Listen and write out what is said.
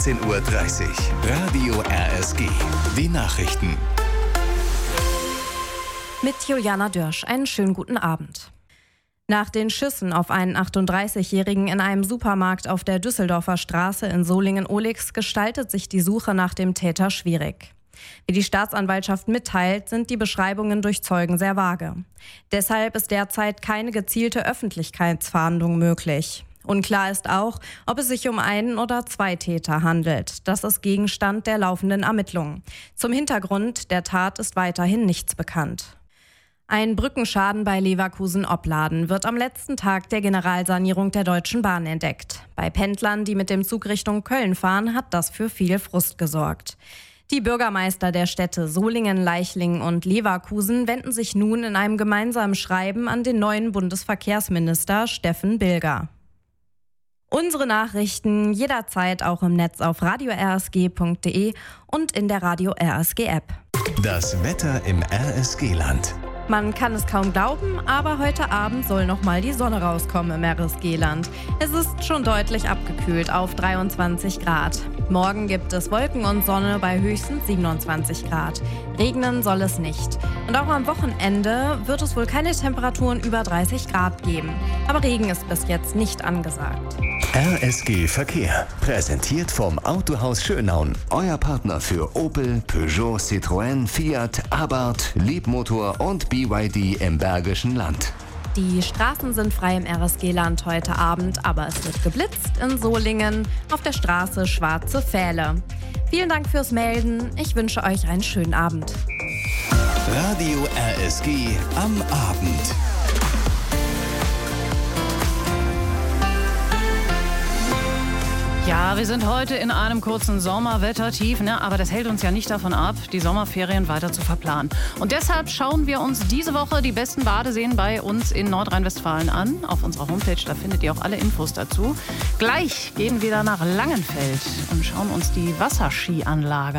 16:30 Uhr. Radio RSG. Die Nachrichten. Mit Juliana Dörsch. Einen schönen guten Abend. Nach den Schüssen auf einen 38-Jährigen in einem Supermarkt auf der Düsseldorfer Straße in Solingen-Ohlix gestaltet sich die Suche nach dem Täter schwierig. Wie die Staatsanwaltschaft mitteilt, sind die Beschreibungen durch Zeugen sehr vage. Deshalb ist derzeit keine gezielte Öffentlichkeitsfahndung möglich. Unklar ist auch, ob es sich um einen oder zwei Täter handelt. Das ist Gegenstand der laufenden Ermittlungen. Zum Hintergrund der Tat ist weiterhin nichts bekannt. Ein Brückenschaden bei Leverkusen-Opladen wird am letzten Tag der Generalsanierung der Deutschen Bahn entdeckt. Bei Pendlern, die mit dem Zug Richtung Köln fahren, hat das für viel Frust gesorgt. Die Bürgermeister der Städte Solingen, Leichlingen und Leverkusen wenden sich nun in einem gemeinsamen Schreiben an den neuen Bundesverkehrsminister Steffen Bilger. Unsere Nachrichten jederzeit auch im Netz auf radio-rsg.de und in der Radio RSG App. Das Wetter im RSG-Land. Man kann es kaum glauben, aber heute Abend soll noch mal die Sonne rauskommen im RSG-Land. Es ist schon deutlich abgekühlt auf 23 Grad. Morgen gibt es Wolken und Sonne bei höchstens 27 Grad. Regnen soll es nicht. Und auch am Wochenende wird es wohl keine Temperaturen über 30 Grad geben. Aber Regen ist bis jetzt nicht angesagt. RSG Verkehr. Präsentiert vom Autohaus Schönaun. Euer Partner für Opel, Peugeot, Citroën, Fiat, Abarth, Liebmotor und BYD im Bergischen Land. Die Straßen sind frei im RSG-Land heute Abend, aber es wird geblitzt in Solingen auf der Straße Schwarze Pfähle. Vielen Dank fürs Melden. Ich wünsche euch einen schönen Abend. Radio RSG am Abend. Ja, wir sind heute in einem kurzen Sommerwettertief, aber das hält uns ja nicht davon ab, die Sommerferien weiter zu verplanen. Und deshalb schauen wir uns diese Woche die besten Badeseen bei uns in Nordrhein-Westfalen an. Auf unserer Homepage, da findet ihr auch alle Infos dazu. Gleich gehen wir dann nach Langenfeld und schauen uns die Wasserskianlage